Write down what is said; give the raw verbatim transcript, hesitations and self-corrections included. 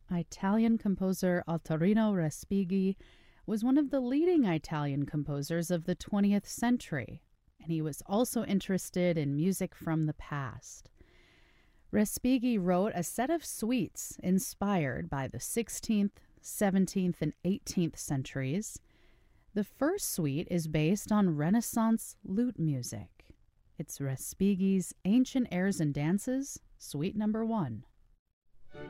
Italian composer Ottorino Respighi was one of the leading Italian composers of the twentieth century, and he was also interested in music from the past. Respighi wrote a set of suites inspired by the sixteenth, seventeenth, and eighteenth centuries. The first suite is based on Renaissance lute music. It's Respighi's Ancient Airs and Dances, Suite Number One.